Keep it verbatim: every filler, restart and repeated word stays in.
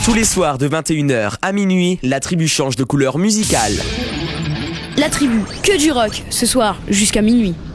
Tous les soirs de vingt et une heures à minuit, la tribu change de couleur musicale. La tribu, que du rock, ce soir jusqu'à minuit.